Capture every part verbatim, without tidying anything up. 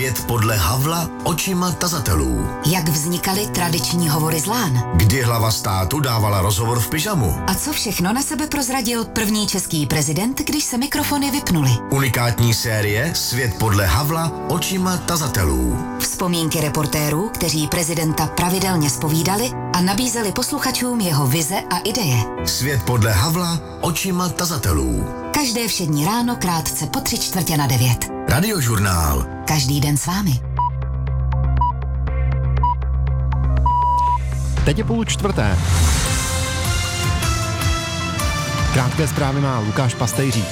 Svět podle Havla očima tazatelů. Jak vznikaly tradiční hovory z lán? Kdy hlava státu dávala rozhovor v pyžamu? A co všechno na sebe prozradil první český prezident, když se mikrofony vypnuly? Unikátní série Svět podle Havla očima tazatelů. Vzpomínky reportérů, kteří prezidenta pravidelně zpovídali a nabízeli posluchačům jeho vize a ideje. Svět podle Havla očima tazatelů. Každé všední ráno krátce po tři čtvrtě na devět. Radiožurnál. Každý den s vámi. Teď je půl čtvrté. Krátké zprávy má Lukáš Pastejřík.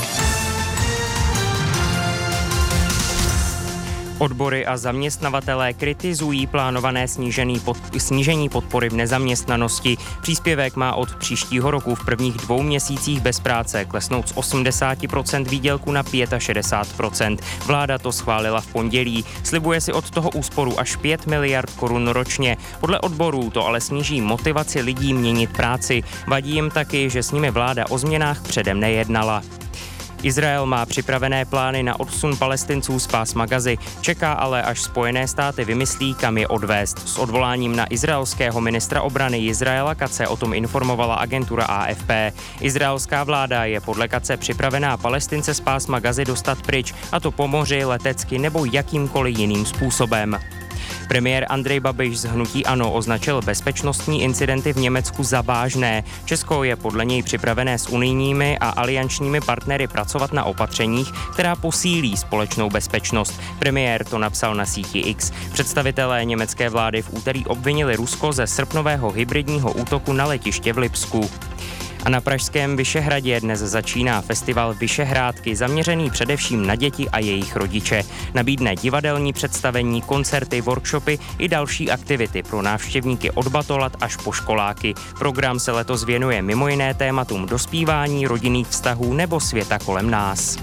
Odbory a zaměstnavatelé kritizují plánované snížený pod, snížení podpory v nezaměstnanosti. Příspěvek má od příštího roku v prvních dvou měsících bez práce klesnout z osmdesát procent výdělku na šedesát pět procent. Vláda to schválila v pondělí. Slibuje si od toho úsporu až pět miliard korun ročně. Podle odborů to ale sníží motivaci lidí měnit práci. Vadí jim taky, že s nimi vláda o změnách předem nejednala. Izrael má připravené plány na odsun Palestinců z pásma Gazy, čeká ale, až Spojené státy vymyslí, kam je odvést. S odvoláním na izraelského ministra obrany Izraela Katze o tom informovala agentura A F P. Izraelská vláda je podle Katze připravená Palestince z pásma Gazy dostat pryč, a to po moři, letecky nebo jakýmkoliv jiným způsobem. Premiér Andrej Babiš z hnutí ANO označil bezpečnostní incidenty v Německu za vážné. Česko je podle něj připravené s unijními a aliančními partnery pracovat na opatřeních, která posílí společnou bezpečnost. Premiér to napsal na síti X. Představitelé německé vlády v úterý obvinili Rusko ze srpnového hybridního útoku na letiště v Lipsku. A na pražském Vyšehradě dnes začíná festival Vyšehrádky, zaměřený především na děti a jejich rodiče. Nabídne divadelní představení, koncerty, workshopy i další aktivity pro návštěvníky od batolat až po školáky. Program se letos věnuje mimo jiné tématům dospívání, rodinných vztahů nebo světa kolem nás.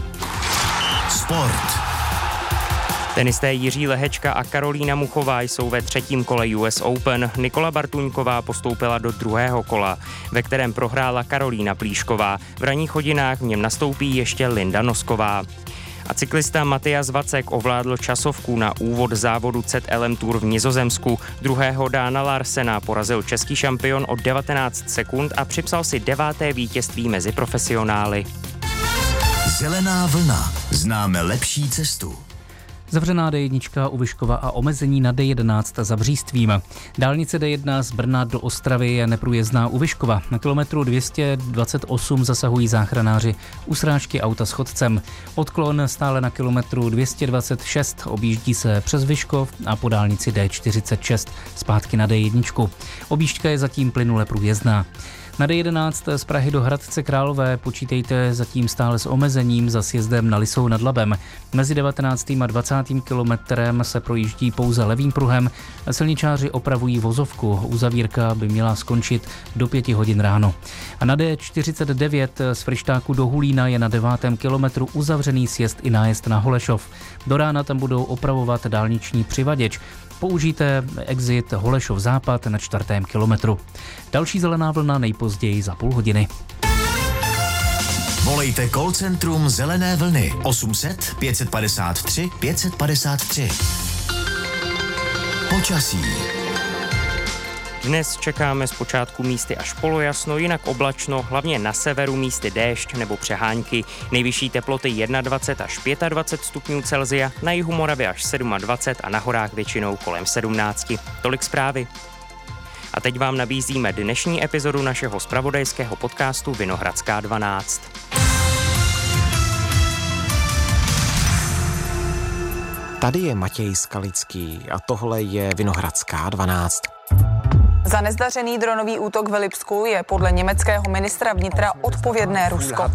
Sport. Tenisté Jiří Lehečka a Karolína Muchová jsou ve třetím kole U S Open. Nikola Bartuňková postoupila do druhého kola, ve kterém prohrála Karolína Plíšková. V ranních hodinách v něm nastoupí ještě Linda Nosková. A cyklista Matyas Vacek ovládl časovku na úvod závodu Z L M Tour v Nizozemsku. Druhého Dána Larsena porazil český šampion o devatenáct sekund a připsal si deváté vítězství mezi profesionály. Zelená vlna. Známe lepší cestu. Zavřená D jedna u Vyškova a omezení na D jedenáct za Břístvím. Dálnice D jedna z Brna do Ostravy je neprůjezdná u Vyškova. Na kilometru dvě stě dvacet osm zasahují záchranáři u srážky auta s chodcem. Odklon stále na kilometru dvě stě dvacet šest, objíždí se přes Vyškov a po dálnici D čtyřicet šest zpátky na D jedna. Objížďka je zatím plynule průjezdná. Na D jedenáct z Prahy do Hradce Králové počítejte zatím stále s omezením za sjezdem na Lisou nad Labem. Mezi devatenáctým a dvacátým kilometrem se projíždí pouze levým pruhem. Silničáři opravují vozovku. Uzavírka by měla skončit do pěti hodin ráno. A na D čtyřicet devět z Fryštáku do Hulína je na devátém kilometru uzavřený sjezd i nájezd na Holešov. Do rána tam budou opravovat dálniční přivaděč. Použijte exit Holešov západ na čtvrtém kilometru. Další zelená vlna nejpozději za půl hodiny. Volejte call centrum Zelené vlny osm set pět padesát tři pět padesát tři. Počasí. Dnes čekáme zpočátku místy až polojasno, jinak oblačno, hlavně na severu místy déšť nebo přehánky. Nejvyšší teploty dvacet jedna až dvacet pět stupňů Celsia, na jihu Moravy až dvacet sedm a na horách většinou kolem sedmnáct. Tolik zprávy. A teď vám nabízíme dnešní epizodu našeho zpravodajského podcastu Vinohradská dvanáct. Tady je Matěj Skalický a tohle je Vinohradská dvanáct. Za nezdařený dronový útok v Lipsku je podle německého ministra vnitra odpovědné Rusko.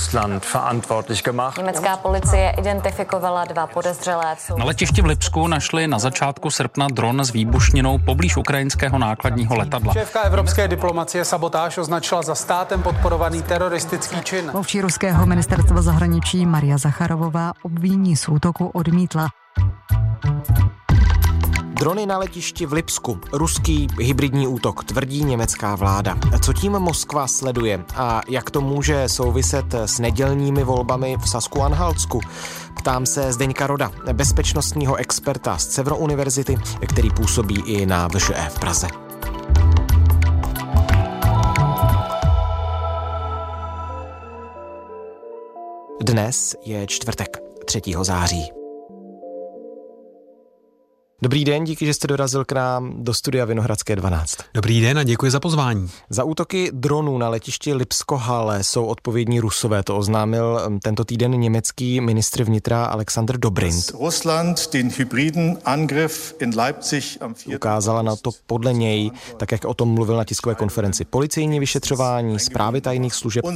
Německá policie identifikovala dva podezřelé. Na letišti v Lipsku našli na začátku srpna dron s výbušninou poblíž ukrajinského nákladního letadla. Šéfka evropské diplomacie sabotáž označila za státem podporovaný teroristický čin. Mluvčí ruského ministerstva zahraničí Maria Zacharovová obvinění z útoku odmítla. Drony na letišti v Lipsku. Ruský hybridní útok, tvrdí německá vláda. Co tím Moskva sleduje a jak to může souviset s nedělními volbami v Sasku-Anhaltsku? Ptám se Zdeňka Roda, bezpečnostního experta z Cevro univerzity, který působí i na V Š E v Praze. Dnes je čtvrtek, třetího září. Dobrý den, díky, že jste dorazil k nám do studia Vinohradské dvanáct. Dobrý den a děkuji za pozvání. Za útoky dronů na letišti Lipsko-Halle jsou odpovědní Rusové, to oznámil tento týden německý ministr vnitra Alexander Dobrindt. Russland den hybriden Angriff in Leipzig am Ukázala na to podle něj, tak jak o tom mluvil na tiskové konferenci, policejní vyšetřování, zprávy tajných služeb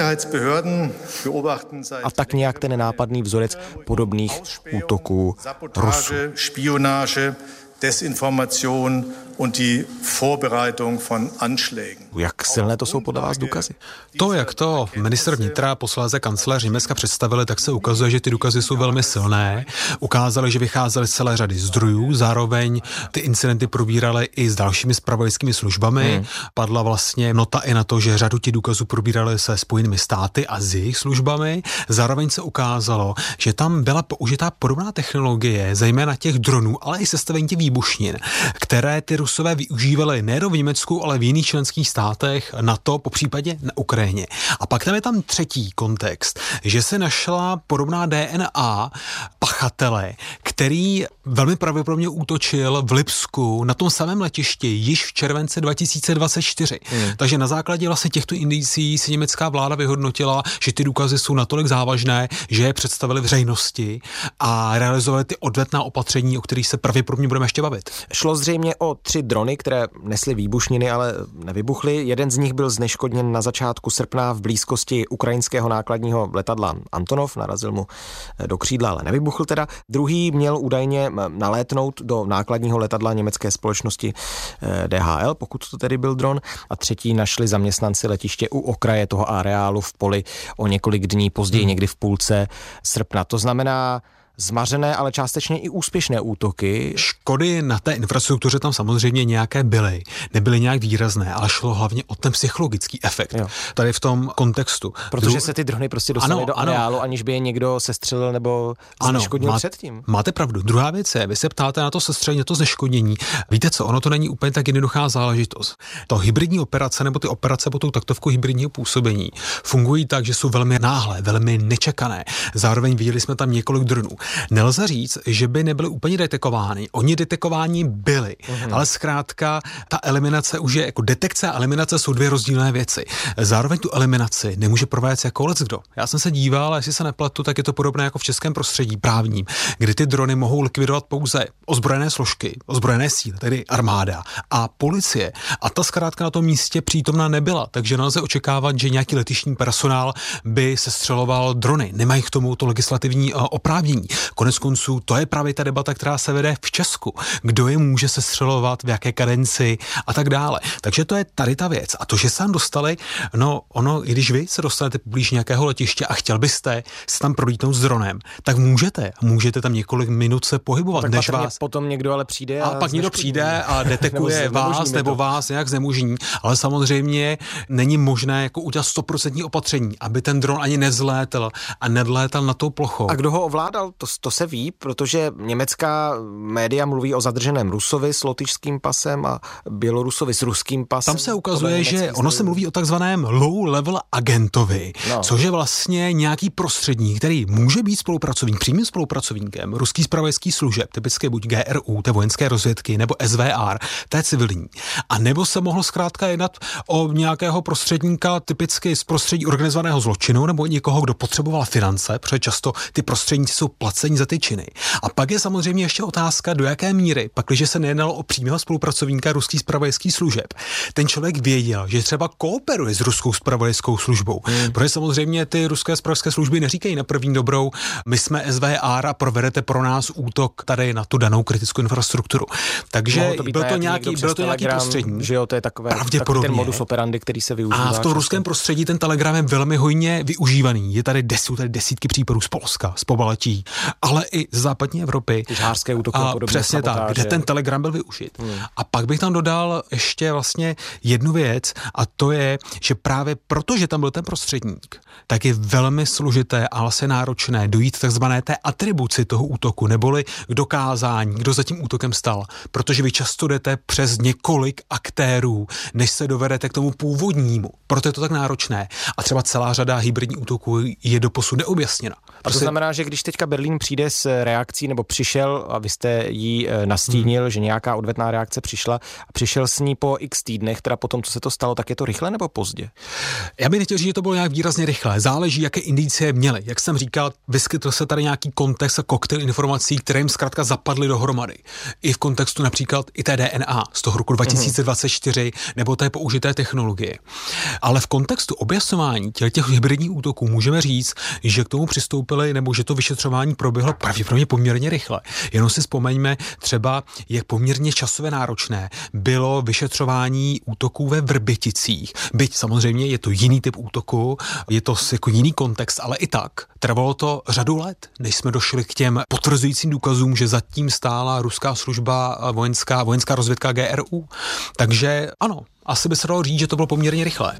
a tak nějak ten nápadný vzorec podobných útoků Rusů. Desinformation und die Vorbereitung von Anschlägen. Jak silné to jsou podle vás důkazy? To, jak to ministr vnitra, posléze kancléř Německa představili, tak se ukazuje, že ty důkazy jsou velmi silné. Ukázali, že vycházely z celé řady zdrojů, zároveň ty incidenty probírali i s dalšími zpravodajskými službami. Hmm. Padla vlastně nota i na to, že řadu těch důkazů probírali se Spojenými státy a s jejich službami. Zároveň se ukázalo, že tam byla použitá podobná technologie, zejména těch dronů, ale i sestavení těch výbušnin, které ty Rusové využívali nejen v Německu, ale v jiných členských státech NATO, popřípadě na Ukrajině. A pak tam je tam třetí kontext, že se našla podobná D N A pachatele, který velmi pravděpodobně útočil v Lipsku na tom samém letišti již v červenci dva tisíce dvacet čtyři. Hmm. Takže na základě vlastně těchto indicí si německá vláda vyhodnotila, že ty důkazy jsou natolik závažné, že je představili veřejnosti a realizovali ty odvetná opatření, o kterých se pravděpodobně budeme ještě bavit. Šlo zřejmě o tři drony, které nesly výbušniny, ale nevybuchly. Jeden z nich byl zneškodněn na začátku srpna v blízkosti ukrajinského nákladního letadla Antonov, narazil mu do křídla, ale nevybuchl teda. Druhý měl údajně nalétnout do nákladního letadla německé společnosti D H L, pokud to tedy byl dron, a třetí našli zaměstnanci letiště u okraje toho areálu v poli o několik dní později, hmm. někdy v půlce srpna. To znamená zmařené, ale částečně i úspěšné útoky. Škody na té infrastruktuře tam samozřejmě nějaké byly. Nebyly nějak výrazné, ale šlo hlavně o ten psychologický efekt. Jo. Tady v tom kontextu. Protože Dru... se ty drony prostě dostaly ano, do areálu, ano. aniž by je někdo sestřelil nebo zneškodnil má... předtím. Máte pravdu. Druhá věc je, vy se ptáte na to sestřelení, to zneškodnění. Víte co, ono to není úplně tak jednoduchá záležitost. To hybridní operace nebo ty operace pod tou taktovkou hybridního působení fungují tak, že jsou velmi náhlé, velmi nečekané. Zároveň viděli jsme tam několik dronů. Nelze říct, že by nebyly úplně detekovány. Oni detekováni byli, uhum. ale zkrátka ta eliminace už je, jako detekce a eliminace jsou dvě rozdílné věci. Zároveň tu eliminaci nemůže provést jako leckdo. Já jsem se díval, a jestli se nepletu, tak je to podobné jako v českém prostředí právním, kdy ty drony mohou likvidovat pouze ozbrojené složky, ozbrojené síly, tedy armáda a policie. A ta zkrátka na tom místě přítomná nebyla, takže nelze očekávat, že nějaký letištní personál by sestřeloval drony. Nemají k tomu to legislativní oprávnění. Konec konců, to je právě ta debata, která se vede v Česku. Kdo je může sestřelovat, v jaké kadenci a tak dále. Takže to je tady ta věc. A to, že se tam dostali, no ono, i když vy se dostanete poblíž nějakého letiště a chtěl byste se tam prolítnout s dronem, tak můžete. Můžete tam několik minut se pohybovat, no, než vás. Potom někdo ale přijde a, a pak někdo přijde a detekuje nebo vás nebo to. vás nějak znemožní. Ale samozřejmě není možné jako udělat stoprocentní opatření, aby ten dron ani nezlétal a nedlétal na tou plochou. A kdo ho ovládal? To, to se ví, protože německá média mluví o zadrženém Rusovi s lotyšským pasem a Bělorusovi s ruským pasem. Tam se ukazuje, že ono se mluví o takzvaném low-level agentovi, no. což je vlastně nějaký prostředník, který může být spolupracovník, přímým spolupracovníkem ruský zpravodajský služeb, typicky buď G R U, té vojenské rozvědky, nebo S V R, té civilní. A nebo se mohlo zkrátka jednat o nějakého prostředníka typicky z prostředí organizovaného zločinu, nebo někoho, kdo potřeboval finance, protože často ty prostředníci jsou placení za ty činy. A pak je samozřejmě ještě otázka, do jaké míry, pakliže se nejednalo o přímého spolupracovníka ruských zpravodajských služeb. Ten člověk věděl, že třeba kooperuje s ruskou zpravodajskou službou. Hmm. Protože samozřejmě ty ruské zpravodajské služby neříkají na první dobrou, my jsme S V R a provedete pro nás útok tady na tu danou kritickou infrastrukturu. Takže to byl to nějaký, byl to nějaký prostřední. Že jo, to je takové, takový ten modus operandi, který se využívá. A v tom ruském prostředí ten Telegram je velmi hojně využívaný. Je tady, des, tady desítky případů z Polska, z Pobaltí ale i z západní Evropy. Ty žhářské útoky a podobně. Přesně sabotáže. tak, kde ten Telegram byl využit. Hmm. A pak bych tam dodal ještě vlastně jednu věc, a to je, že právě protože tam byl ten prostředník, tak je velmi složité a vlastně náročné dojít takzvané té atribuci toho útoku, neboli k dokázání, kdo za tím útokem stal, protože vy často jdete přes několik aktérů, než se dovedete k tomu původnímu. Proto je to tak náročné. A třeba celá řada hybridních útoků je doposud neobjasněna. A to znamená, že když teďka Berlín přijde s reakcí, nebo přišel, a vy jste jí nastínil, hmm. že nějaká odvetná reakce přišla, a přišel s ní po x týdnech, teda potom, co se to stalo, tak je to rychle nebo pozdě? Já bych nechtěl říct, že to bylo nějak výrazně rychle. Záleží, jaké indicie měly. Jak jsem říkal, vyskytl se tady nějaký kontext a koktejl informací, které jim zkrátka zapadly dohromady. I v kontextu například i té D N A z toho roku dva tisíce dvacet čtyři hmm. nebo té použité technologie. Ale v kontextu objasňování těch hybridních útoků můžeme říct, že k tomu přistoupili, nebo že to vyšetřování proběhlo pravděpodobně poměrně rychle. Jenom si vzpomeňme třeba, jak poměrně časově náročné bylo vyšetřování útoků ve Vrběticích. Byť samozřejmě je to jiný typ útoku, je to jako jiný kontext, ale i tak trvalo to řadu let, než jsme došli k těm potvrzujícím důkazům, že zatím stála ruská služba vojenská, vojenská rozvědka G R U. Takže ano, asi by se dalo říct, že to bylo poměrně rychlé.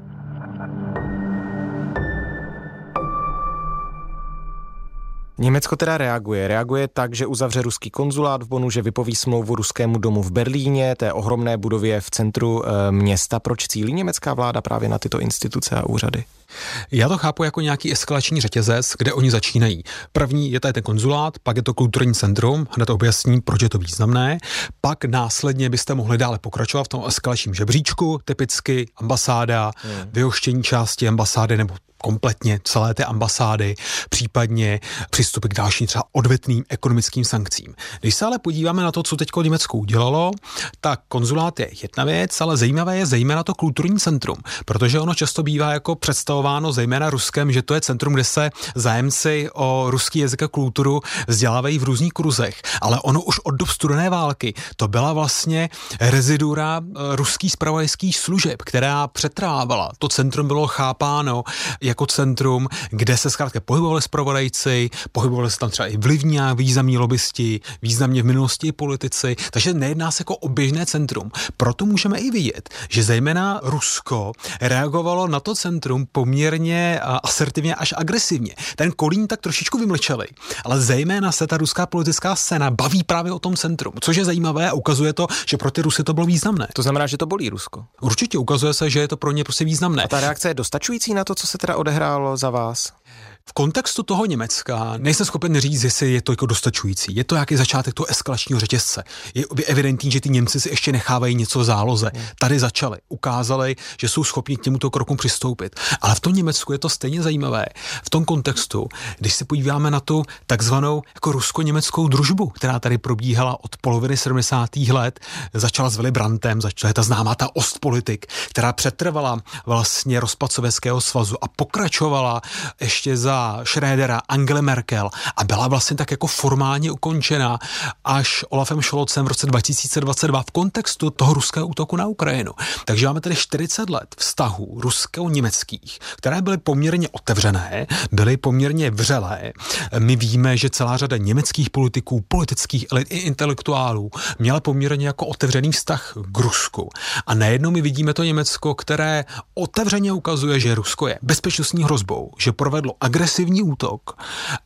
Německo teda reaguje. Reaguje tak, že uzavře ruský konzulát v Bonnu, že vypoví smlouvu ruskému domu v Berlíně, té ohromné budově v centru e, města. Proč cílí německá vláda právě na tyto instituce a úřady? Já to chápu jako nějaký eskalační řetězec, kde oni začínají. První je tady ten konzulát, pak je to kulturní centrum, hned objasním, proč je to významné. Pak následně byste mohli dále pokračovat v tom eskalačním žebříčku, typicky ambasáda, hmm. vyhoštění části ambasády nebo kompletně celé té ambasády, případně přístupy k dalším třeba odvetným ekonomickým sankcím. Když se ale podíváme na to, co teďko Německo udělalo, tak konzulát je jedna věc, ale zajímavé je zejména to kulturní centrum, protože ono často bývá jako představováno zejména Ruskem, že to je centrum, kde se zájemci o ruský jazyk a kulturu vzdělávají v různých kruzech, ale ono už od dob studené války to byla vlastně rezidura ruských zpravodajských služeb, která přetrávala. To centrum bylo chápáno jako centrum, kde se zkrátka pohybovali zpravodajci, pohybovali se tam třeba i vlivní a významní lobbysti, významně v minulosti i politici, takže nejedná se jako o běžné centrum. Proto můžeme i vidět, že zejména Rusko reagovalo na to centrum poměrně asertivně až agresivně. Ten Kolín tak trošičku vymlčeli, ale zejména se ta ruská politická scéna baví právě o tom centrum, což je zajímavé a ukazuje to, že pro ty Rusy to bylo významné. To znamená, že to bolí Rusko. Určitě ukazuje se, že je to pro ně prostě významné. A ta reakce je dostačující na to, co se teda odehrálo za vás? V kontextu toho Německa nejsem schopen říct, jestli je to jako dostačující. Je to jaký začátek toho eskalačního řetězce. Je evidentní, že ty Němci si ještě nechávají něco v záloze. Tady začali, ukázali, že jsou schopni k těmto krokům přistoupit. Ale v tom Německu je to stejně zajímavé. V tom kontextu, když se podíváme na tu takzvanou jako rusko-německou družbu, která tady probíhala od poloviny sedmdesátých let, začala s Willy Brandtem, začala ta známá ta Ostpolitik, která přetrvala vlastně rozpad Sovětského svazu a pokračovala ještě za Schrödera, Angely Merkel a byla vlastně tak jako formálně ukončena až Olafem Scholzem v roce dva tisíce dvacet dva v kontextu toho ruského útoku na Ukrajinu. Takže máme tady čtyřicet let vztahů rusko-německých, které byly poměrně otevřené, byly poměrně vřelé. My víme, že celá řada německých politiků, politických elit i intelektuálů měla poměrně jako otevřený vztah k Rusku. A najednou my vidíme to Německo, které otevřeně ukazuje, že Rusko je bezpečnostní hrozbou, že provedlo agresivní útok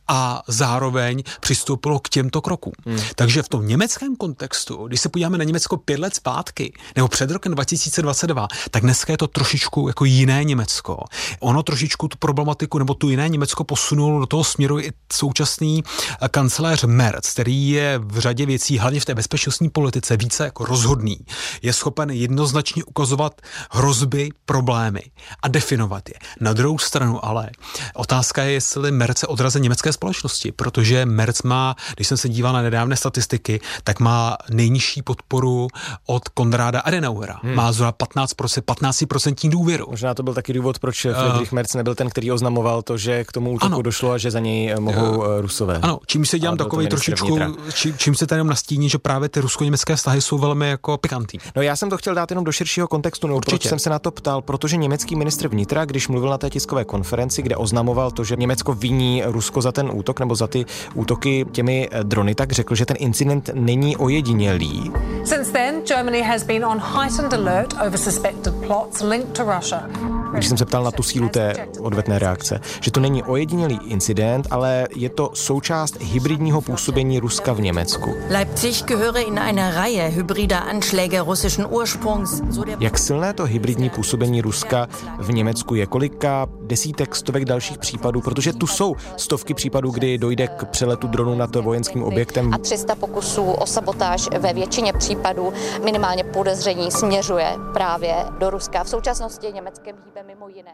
a zároveň přistoupilo k těmto krokům. Hmm. Takže v tom německém kontextu, když se podíváme na Německo pět let zpátky, nebo před rokem dva tisíce dvacet dva, tak dneska je to trošičku jako jiné Německo. Ono trošičku tu problematiku nebo tu jiné Německo posunulo do toho směru i současný kancléř Merz, který je v řadě věcí, hlavně v té bezpečnostní politice, více jako rozhodný. Je schopen jednoznačně ukazovat hrozby, problémy a definovat je. Na druhou stranu ale otázka je, jestli Merz je odrazem německé společnosti, protože Merz má, když jsem se díval na nedávné statistiky, tak má nejnižší podporu od Konráda Adenauera. Hmm. Má zhruba patnáct procent důvěru. Možná to byl taky důvod, proč Friedrich Merz nebyl ten, který oznamoval to, že k tomu útoku ano. došlo a že za něj mohou uh, Rusové. Ano, čím se dělám takový trošičku, čím, čím se tady nastíní, že právě ty rusko-německé vztahy jsou velmi jako pikantní. No já jsem to chtěl dát jenom do širšího kontextu, no, proč jsem se na to ptal, protože německý ministr vnitra, když mluvil na té tiskové konferenci, kde oznamoval to, že Německo viní Rusko za ten útok nebo za ty útoky těmi drony, tak řekl, že ten incident není ojedinělý. Since then, Germany has been on heightened alert over suspected plots linked to Russia. Když jsem se ptal na tu sílu té odvetné reakce, že to není ojedinělý incident, ale je to součást hybridního působení Ruska v Německu. Leipzig gehöre in einer Reihe hybrider Anschläge russischen Ursprungs. Jak silné to hybridní působení Ruska v Německu je? Kolika desítek, stovek dalších případů? Protože tu jsou stovky případů, kdy dojde k přeletu dronu nad vojenským objektem. A tři sta pokusů o sabotáž. Ve většině případů minimálně podezření směřuje právě do Ruska. V současnosti Německém hýbe mimo jiné.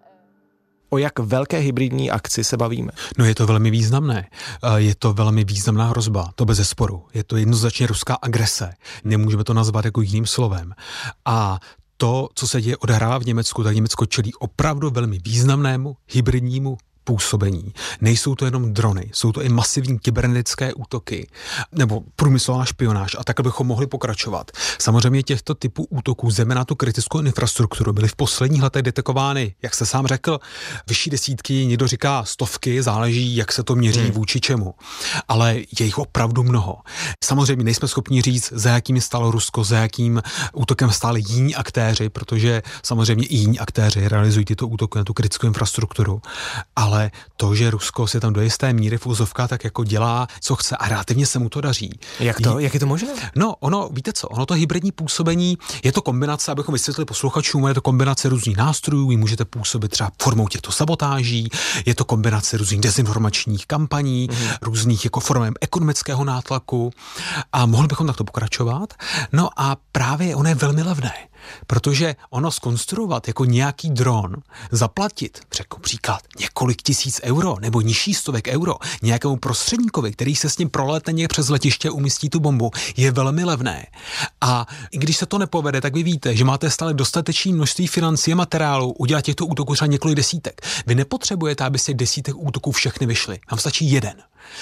O jak velké hybridní akci se bavíme? No je to velmi významné. Je to velmi významná hrozba, to bez zesporu. Je to jednoznačně ruská agrese. Nemůžeme to nazvat jako jiným slovem. A to, co se děje odehrává v Německu, tak Německo čelí opravdu velmi významnému hybridnímu působení. Nejsou to jenom drony, jsou to i masivní kybernetické útoky nebo průmyslová špionáž a tak bychom mohli pokračovat. Samozřejmě těchto typů útoků zejména na tu kritickou infrastrukturu byly v posledních letech detekovány, jak jste sám řekl, vyšší desítky, někdo říká stovky, záleží, jak se to měří hmm. vůči čemu. Ale je jich opravdu mnoho. Samozřejmě nejsme schopni říct, za jakým stálo Rusko, za jakým útokem stáli jiní aktéři, protože samozřejmě i jiní aktéři realizují tyto útoky na tu kritickou infrastrukturu. Ale Ale to, že Rusko si tam do jisté míry v úzovkách tak jako dělá, co chce a relativně se mu to daří. Jak to? Jak je to možné? No, ono, víte co, ono to hybridní působení, je to kombinace, abychom vysvětlili posluchačům, je to kombinace různých nástrojů, vy můžete působit třeba formou těchto sabotáží, je to kombinace různých dezinformačních kampaní, mm. různých jako formem ekonomického nátlaku a mohli bychom takto pokračovat. No a právě ono je velmi levné. Protože ono zkonstruovat jako nějaký dron, zaplatit, řeknu příklad, několik tisíc euro nebo nižší stovek euro nějakému prostředníkovi, který se s ním prolétne někde přes letiště a umístí tu bombu, je velmi levné. A i když se to nepovede, tak vy víte, že máte stále dostatečné množství financí a materiálu udělat těchto útoků třeba několik desítek. Vy nepotřebujete, aby z těch desítek útoků všechny vyšly. Vám stačí jeden.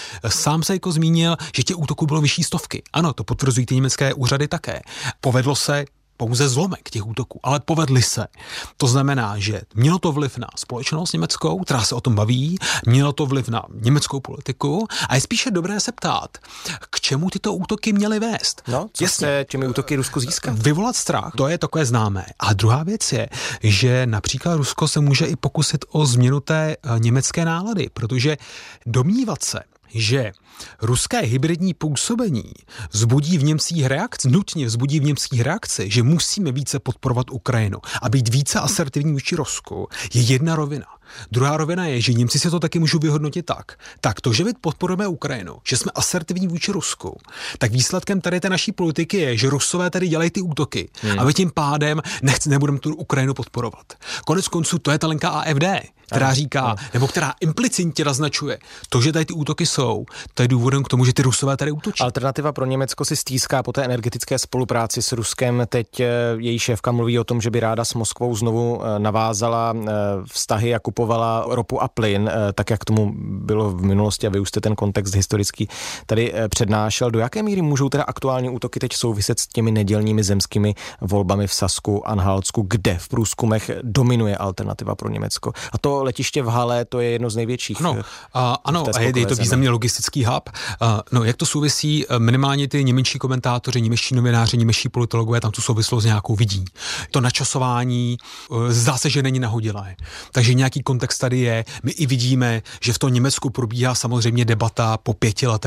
Sám se jako zmínil, že těch útoků bylo vyšší stovky. Ano, to potvrzují ty německé úřady také. Povedlo se pouze zlomek těch útoků, ale povedly se. To znamená, že mělo to vliv na společnost německou, která se o tom baví, mělo to vliv na německou politiku a je spíše dobré se ptát, k čemu tyto útoky měly vést. No, co se těmi útoky Rusko získá? Vyvolat strach, to je takové známé. A druhá věc je, že například Rusko se může i pokusit o změnu té německé nálady, protože domnívat se, že ruské hybridní působení vzbudí v Němcích reakci, nutně vzbudí v Němcích reakci, že musíme více podporovat Ukrajinu a být více asertivní vůči Rusku, je jedna rovina. Druhá rovina je, že Němci si to taky můžou vyhodnotit tak. Tak to, že my podporujeme Ukrajinu, že jsme asertivní vůči Rusku, tak výsledkem tady té naší politiky je, že Rusové tady dělají ty útoky hmm. a my tím pádem nechci, nebudeme tu Ukrajinu podporovat. Konec konců to je ta linka A F D, která říká, nebo která implicitně naznačuje, to, že tady ty útoky jsou, to je důvodem k tomu, že ty Rusové tady útočí. Alternativa pro Německo si stýská po té energetické spolupráci s Ruskem. Teď její šéfka mluví o tom, že by ráda s Moskvou znovu navázala vztahy a kupovala ropu a plyn, tak jak tomu bylo v minulosti a vy už jste ten kontext historický tady přednášel. Do jaké míry můžou teda aktuální útoky teď souviset s těmi nedělními zemskými volbami v Sasku, Anhaltsku, kde v průzkumech dominuje alternativa pro Německo? A to letiště v Halle, to je jedno z největších. No, a, ano, a je, je to významně logistický hub. A, no, jak to souvisí, minimálně ty němečtí komentátoři, němečtí novináři, němečtí politologové tam tu souvislost nějakou vidí. To načasování zdá se, že není nahodilé. Takže nějaký kontext tady je. My i vidíme, že v tom Německu probíhá samozřejmě debata po pěti letech